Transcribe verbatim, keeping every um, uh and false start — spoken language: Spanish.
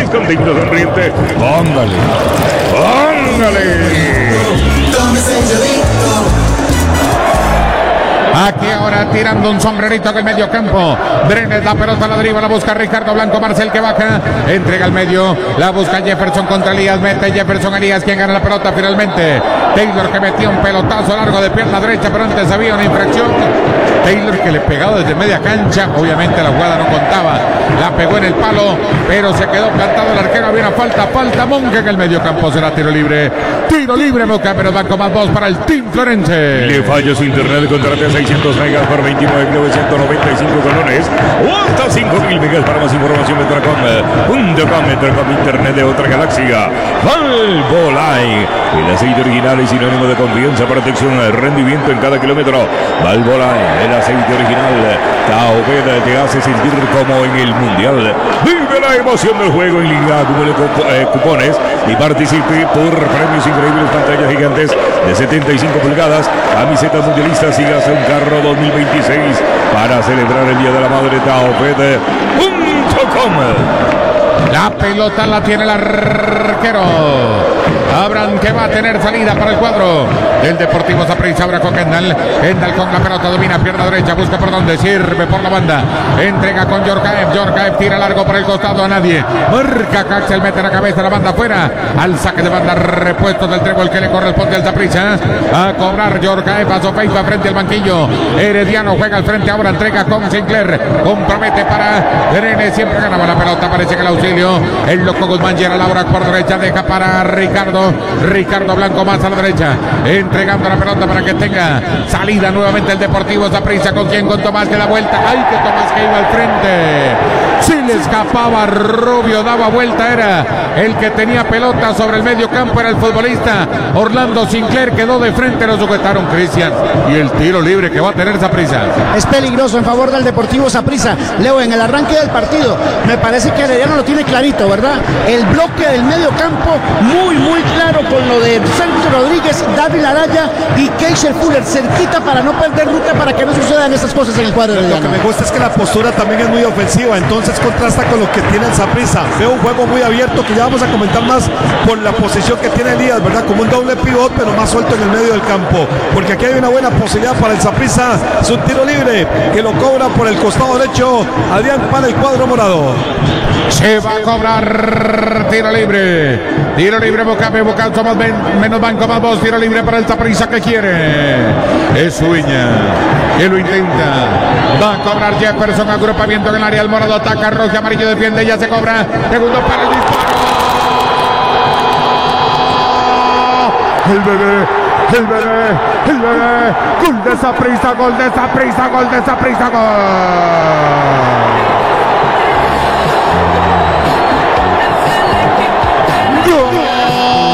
contento, sonriente. Póngale, póngale. Aquí ahora tirando un sombrerito en el medio campo. Brenes la pelota, la deriva, la busca Ricardo Blanco Marcel que baja. Entrega al medio, la busca Jefferson contra Elías. Mete Jefferson Elías, quien gana la pelota finalmente. Taylor que metía un pelotazo largo de pierna derecha, pero antes había una infracción. Taylor que le pegaba desde media cancha. Obviamente la jugada no contaba. La pegó en el palo, pero se quedó plantado el arquero. Había una falta, falta Monge en el medio campo. Será tiro libre. Tiro libre, Boca, pero Banco más dos para el Team Florense. Le falla su internet, contrate seiscientos megas por veintinueve mil novecientos noventa y cinco colones o hasta cinco mil megas. Para más información, metrocom punto com. Metrocom, internet de otra galaxia. Valvoline, el aceite original es sinónimo de confianza, protección, rendimiento en cada kilómetro. Valvoline, el aceite original. Taobed te hace sentir como en el mundial. Vive la emoción del juego en línea, acumule eh, cupones y participe por premios increíbles, pantallas gigantes de setenta y cinco pulgadas, camisetas mundialistas y gase un carro dos mil veintiséis para celebrar el Día de la Madre. Taobed punto com. La pelota la tiene el arquero Abraham, que va a tener salida para el cuadro del Deportivo Saprissa. Ahora con Kendall. Kendall con la pelota, domina pierna derecha, busca por donde, sirve por la banda, entrega con Yorkaev. Yorkaev tira largo por el costado a nadie. Marca Caxel, mete la cabeza, la banda afuera. Al saque de banda, repuesto del trébol que le corresponde al Saprissa. A cobrar Yorkaev, a Sofeifa frente al banquillo. Herediano juega al frente, ahora entrega con Sinclair. Compromete para Brenes, siempre ganaba la pelota, parece que el auxilio. El loco Guzmán llega a la hora por derecha, deja para Ricardo. Ricardo Blanco más a la derecha, entregando la pelota para que tenga salida nuevamente el Deportivo Saprissa. Con quien, con Tomás que da vuelta. Ay, que Tomás que iba al frente. Si le escapaba Rubio, daba vuelta, era el que tenía pelota sobre el medio campo, era el futbolista Orlando Sinclair. Quedó de frente, lo sujetaron Cristian. Y el tiro libre que va a tener Saprissa. Es peligroso en favor del Deportivo Saprissa. Leo, en el arranque del partido, me parece que Herediano lo tiene clarito, ¿verdad? El bloque del medio campo, muy, muy claro con lo de Sergio Rodríguez, David Araya y Keisher Fuller, cerquita para no perder ruta, para que no sucedan estas cosas en el cuadro de Herediano. Lo que me gusta es que la postura también es muy ofensiva, entonces contrasta con lo que tiene el Saprissa. Veo un juego muy abierto que ya vamos a comentar más por la posición que tiene Elías, ¿verdad? Como un doble pivot, pero más suelto en el medio del campo, porque aquí hay una buena posibilidad para el Saprissa. Es un tiro libre que lo cobra por el costado derecho Adrián para el cuadro morado. Se va a cobrar tiro libre. Tiro libre, Boca, Boca, somos menos Banco más dos. Tiro libre para el Saprissa que quiere. Es Uña, que lo intenta. Va a cobrar Jefferson, agrupamiento en el área. El morado ataca, rojo y amarillo defiende. Ya se cobra. Segundo para el disparo. El bebé. El bebé, el bebé, gol de Saprissa, gol de Saprissa, gol de Saprissa, gol.